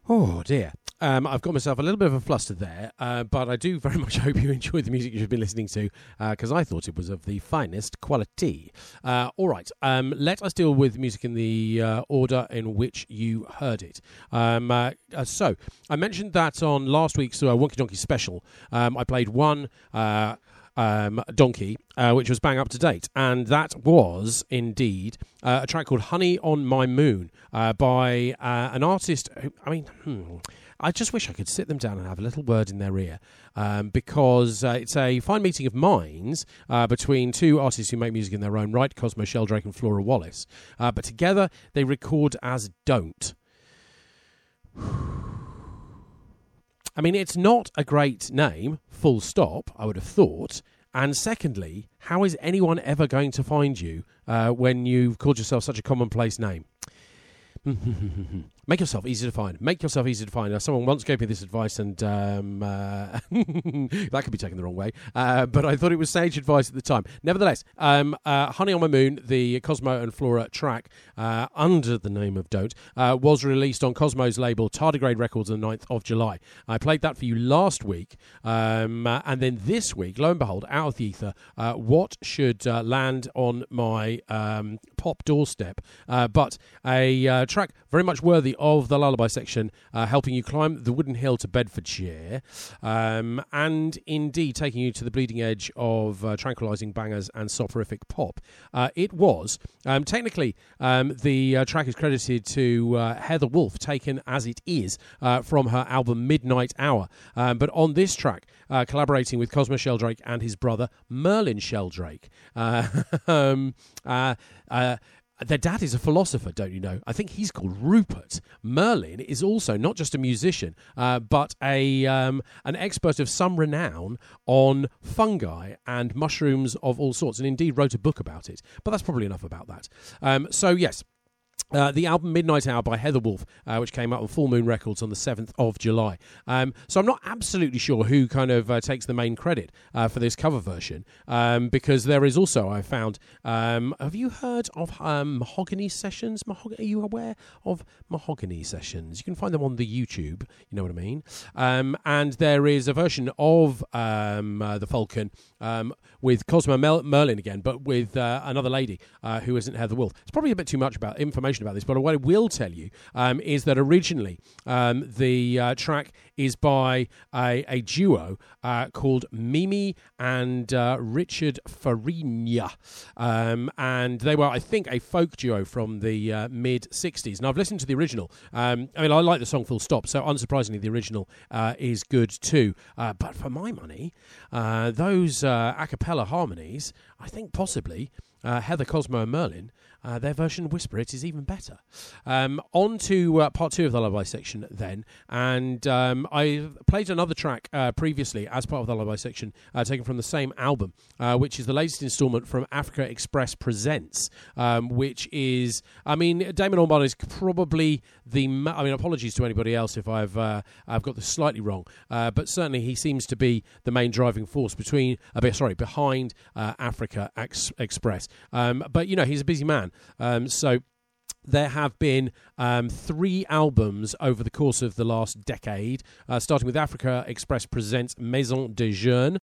Oh dear. I've got myself a little bit of a fluster there, but I do very much hope you enjoyed the music you've been listening to, because I thought it was of the finest quality. All right, let us deal with music in the order in which you heard it. So, I mentioned that on last week's Wonky Donkey special, I played one donkey, which was bang up to date, and that was indeed a track called Honey on My Moon by an artist who, I just wish I could sit them down and have a little word in their ear, because it's a fine meeting of minds between two artists who make music in their own right, Cosmo Sheldrake and Flora Wallace, but together they record as Don't. I mean, it's not a great name, full stop, I would have thought. And secondly, how is anyone ever going to find you when you've called yourself such a commonplace name? Make yourself easy to find. Make yourself easy to find. Now, someone once gave me this advice, and that could be taken the wrong way, but I thought it was sage advice at the time. Nevertheless, Honey on My Moon, the Cosmo and Flora track under the name of Don't, was released on Cosmo's label Tardigrade Records on the 9th of July. I played that for you last week, and then this week, lo and behold, out of the ether, what should land on my pop doorstep, but a track very much worthy of the lullaby section, helping you climb the wooden hill to Bedfordshire, and indeed taking you to the bleeding edge of tranquilising bangers and soporific pop. It was, technically, the track is credited to Heather Wolf, taken as it is from her album Midnight Hour, but on this track, collaborating with Cosmo Sheldrake and his brother Merlin Sheldrake. Their dad is a philosopher, don't you know? I think he's called Rupert. Merlin is also not just a musician, but an expert of some renown on fungi and mushrooms of all sorts, and indeed wrote a book about it. But that's probably enough about that. So, yes. The album Midnight Hour by Heather Wolf, which came out on Full Moon Records on the 7th of July. So I'm not absolutely sure who kind of takes the main credit for this cover version, because there is also, I found, have you heard of Mahogany Sessions? Are you aware of Mahogany Sessions? You can find them on the YouTube, you know what I mean? And there is a version of the Falcon with Cosmo Merlin again, but with another lady who isn't Heather Wolf. It's probably a bit too much information about this, but what I will tell you is that originally the track is by a duo called Mimi and Richard Farina, and they were, I think, a folk duo from the mid-60s, and I've listened to the original. I like the song full stop, so unsurprisingly the original is good too, but for my money, those a cappella harmonies, I think possibly Heather, Cosmo and Merlin, their version of Whisper It is even better. On to part 2 of the lullaby section then, and I played another track previously as part of the lullaby section, taken from the same album, which is the latest instalment from Africa Express Presents, which is, Damon Albarn is probably apologies to anybody else if I've got this slightly wrong, but certainly he seems to be the main driving force behind Africa Express. But, he's a busy man. So there have been 3 albums over the course of the last decade, starting with Africa Express Presents Maison de Jeunes.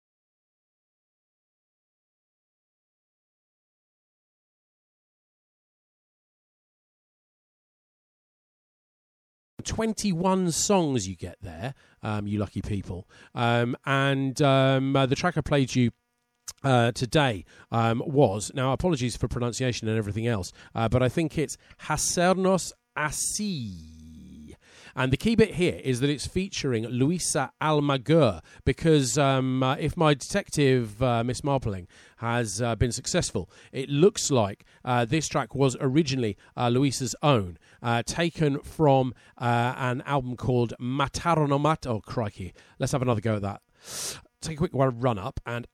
"21 songs you get there, you lucky people." And the track I played you today was, now apologies for pronunciation and everything else, but I think it's Hacernos Así. And the key bit here is that it's featuring Luisa Almaguer, because if my detective, Miss Marpling, has been successful, it looks like this track was originally Luisa's own, taken from an album called Mataronomat. Oh, crikey. Let's have another go at that. Take a quick run up and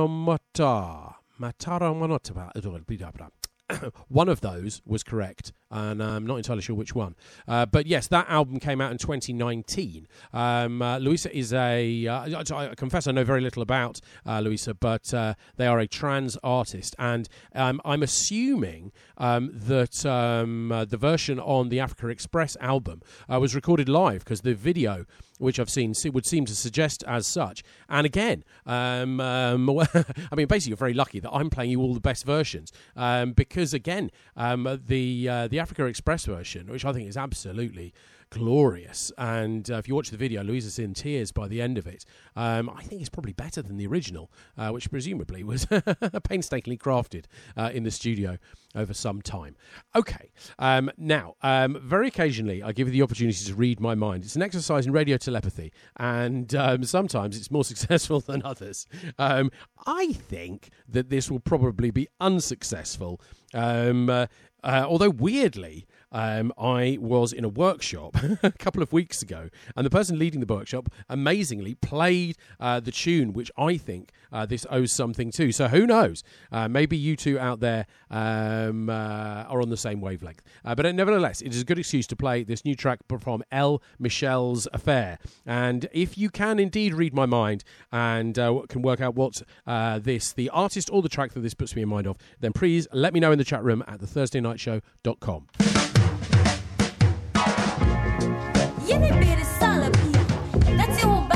Mataronomata. One of those was correct. and I'm not entirely sure which one. But yes, that album came out in 2019. Louisa is I confess I know very little about Louisa, but they are a trans artist, and I'm assuming that the version on the Africa Express album was recorded live, because the video, which I've seen, would seem to suggest as such. And again, I mean, basically, you're very lucky that I'm playing you all the best versions, because again, the Africa Express version, which I think is absolutely glorious, and if you watch the video, Louisa's in tears by the end of it. I think it's probably better than the original, which presumably was painstakingly crafted in the studio over some time. Okay, now, very occasionally I give you the opportunity to read my mind. It's an exercise in radio telepathy, and sometimes it's more successful than others. I think that this will probably be unsuccessful, although weirdly, I was in a workshop a couple of weeks ago, and the person leading the workshop amazingly played the tune which I think this owes something to. So who knows? Maybe you two out there are on the same wavelength. But nevertheless, it is a good excuse to play this new track from El Michel's Affair. And if you can indeed read my mind and can work out what the artist or the track that this puts me in mind of, then please let me know in the chat room at thethursdaynightshow.com. You need